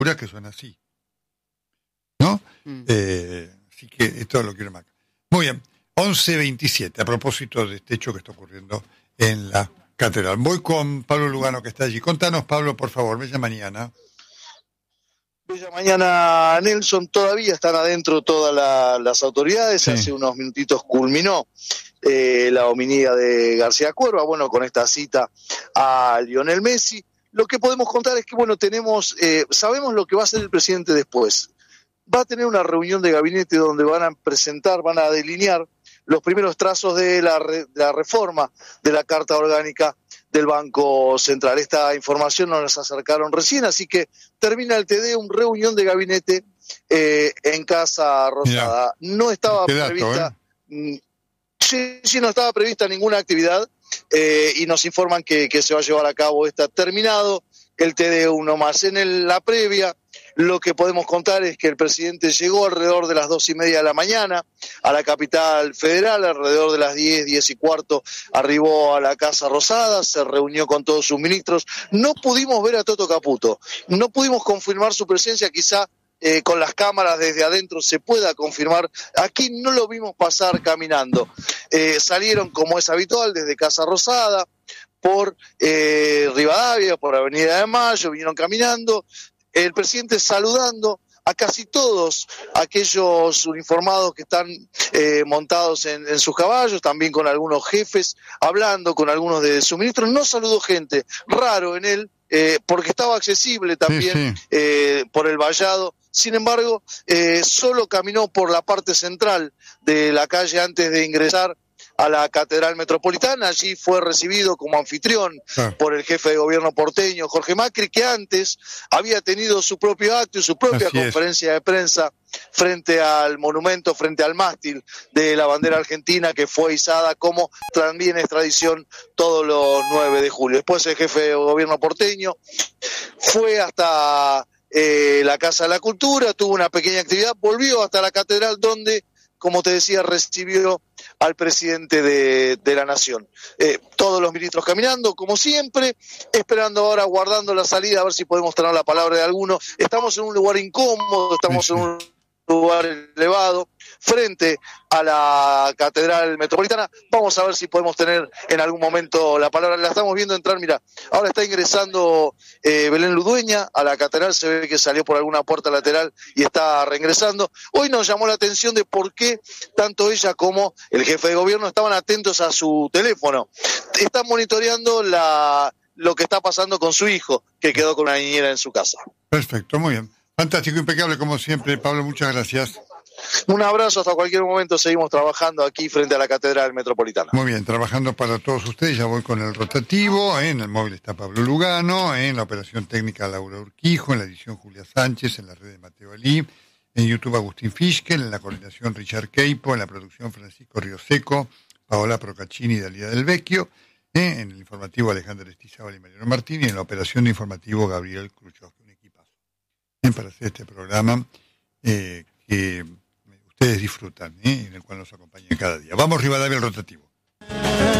que suena así, ¿no? Mm. Así que esto lo quiero marcar. Muy bien, 11:27, a propósito de este hecho que está ocurriendo en la catedral. Voy con Pablo Lugano, que está allí. Contanos, Pablo, por favor, bella mañana. Bella mañana, Nelson. Todavía están adentro todas las autoridades. Sí. Hace unos minutitos culminó la homilia de García Cuerva, bueno, con esta cita a Lionel Messi. Lo que podemos contar es que, bueno, sabemos lo que va a hacer el presidente después. Va a tener una reunión de gabinete donde van a delinear los primeros trazos de la reforma de la Carta Orgánica del Banco Central. Esta información nos la acercaron recién, así que termina el TD, reunión de gabinete en Casa Rosada. Mirá, no estaba qué dato, prevista... Sí, no estaba prevista ninguna actividad y nos informan que se va a llevar a cabo terminado el TD1 más. En la previa, lo que podemos contar es que el presidente llegó alrededor de las 2:30 de la mañana a la capital federal, alrededor de las 10:15 arribó a la Casa Rosada, se reunió con todos sus ministros. No pudimos ver a Toto Caputo, no pudimos confirmar su presencia, quizá con las cámaras desde adentro se pueda confirmar. Aquí no lo vimos pasar caminando. Salieron, como es habitual, desde Casa Rosada, por Rivadavia, por Avenida de Mayo, vinieron caminando, el presidente saludando a casi todos aquellos uniformados que están montados en sus caballos, también con algunos jefes, hablando con algunos de sus ministros. No saludó gente, raro en él, porque estaba accesible también por el vallado. Sin embargo, solo caminó por la parte central de la calle antes de ingresar a la Catedral Metropolitana. Allí fue recibido como anfitrión por el jefe de gobierno porteño, Jorge Macri, que antes había tenido su propio acto y su propia conferencia de prensa frente al monumento, frente al mástil de la bandera argentina, que fue izada, como también es tradición, todos los 9 de julio. Después el jefe de gobierno porteño fue hasta la Casa de la Cultura, tuvo una pequeña actividad, volvió hasta la catedral donde, como te decía, recibió al presidente de la Nación. Todos los ministros caminando, como siempre, esperando ahora, guardando la salida, a ver si podemos tener la palabra de alguno. Estamos en un lugar incómodo, estamos en un lugar elevado, frente a la Catedral Metropolitana. Vamos a ver si podemos tener en algún momento la palabra. La estamos viendo entrar, mira, ahora está ingresando Belén Ludueña a la catedral, se ve que salió por alguna puerta lateral y está reingresando. Hoy nos llamó la atención de por qué tanto ella como el jefe de gobierno estaban atentos a su teléfono. Están monitoreando lo que está pasando con su hijo, que quedó con una niñera en su casa. Perfecto, muy bien. Fantástico, impecable como siempre. Pablo, muchas gracias. Un abrazo, hasta cualquier momento seguimos trabajando aquí frente a la Catedral Metropolitana. Muy bien, trabajando para todos ustedes. Ya voy con el rotativo. En el móvil está Pablo Lugano, en la operación técnica Laura Urquijo, en la edición Julia Sánchez, en la red de Mateo Alí, en YouTube Agustín Fischel, en la coordinación Richard Queipo, en la producción Francisco Rioseco, Paola Procaccini y Dalía del Vecchio, en el informativo Alejandro Estizábal y Mariano Martín, y en la operación de informativo Gabriel Khrushchevsky, un equipazo. Bien, para hacer este programa que ustedes disfrutan, en el cual nos acompañan cada día. Vamos, Rivadavia, al rotativo.